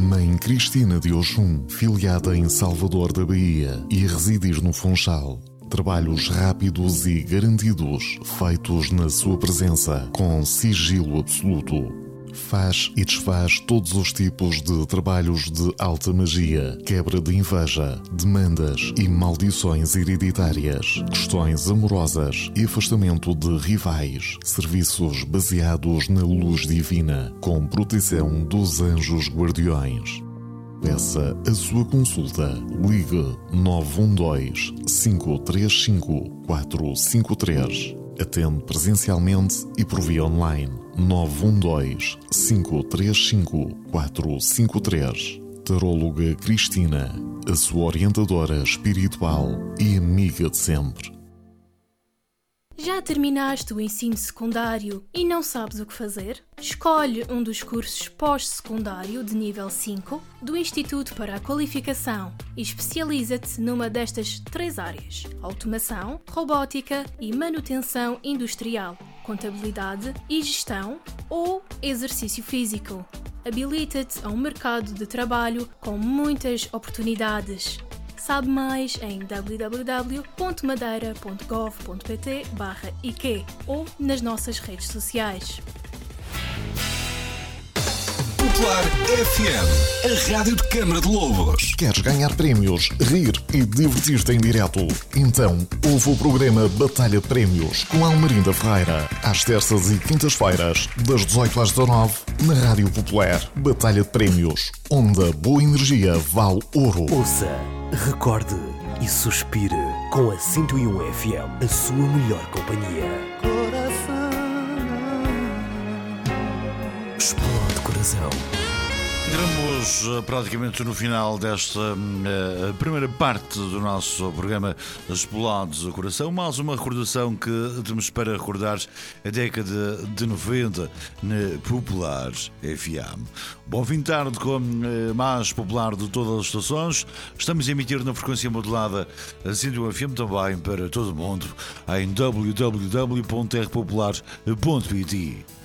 Mãe Cristina de Oxum, filiada em Salvador da Bahia e residir no Funchal. Trabalhos rápidos e garantidos, feitos na sua presença, com sigilo absoluto. Faz e desfaz todos os tipos de trabalhos de alta magia, quebra de inveja, demandas e maldições hereditárias, questões amorosas e afastamento de rivais, serviços baseados na luz divina, com proteção dos anjos guardiões. Peça a sua consulta. Ligue 912-535-453. Atende presencialmente e por via online. 912-535-453. Taróloga Cristina, a sua orientadora espiritual e amiga de sempre. Já terminaste o ensino secundário e não sabes o que fazer? Escolhe um dos cursos pós-secundário de nível 5 do Instituto para a Qualificação e especializa-te numa destas 3 áreas: automação, robótica e manutenção industrial, contabilidade e gestão ou exercício físico. Habilita-te a um mercado de trabalho com muitas oportunidades. Sabe mais em www.madeira.gov.pt/IQ ou nas nossas redes sociais. Popular FM, a rádio de Câmara de Lobos. Queres ganhar prémios, rir e divertir-te em direto? Então, ouve o programa Batalha de Prémios com Almerinda Ferreira, às terças e quintas-feiras, das 18 às 19, na Rádio Popular. Batalha de Prémios, onde a boa energia vale ouro. Ouça, recorde e suspire com a 101 FM, a sua melhor companhia. Explode coração. Entramos praticamente no final desta primeira parte do nosso programa Explode o Coração. Mais uma recordação que temos para recordar a década de 90 na Popular FM. Bom fim de tarde com a mais popular de todas as estações. Estamos a emitir na frequência modulada a 101 FM também para todo o mundo em www.rpopular.pt.